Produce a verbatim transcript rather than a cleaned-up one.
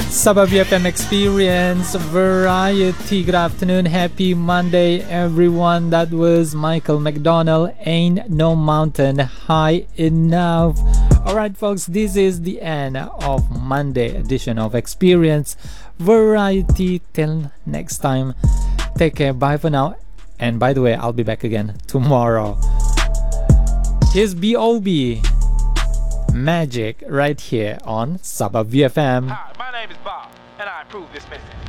Sabah V F M Experience Variety. Good afternoon, happy Monday, everyone. That was Michael McDonald. Ain't no mountain high enough. Alright, folks, this is the end of Monday edition of Experience Variety. Till next time, take care, bye for now. And by the way, I'll be back again tomorrow. Here's B O B Magic right here on Sabah V F M. Hi, my name is Bob, and I approve this message.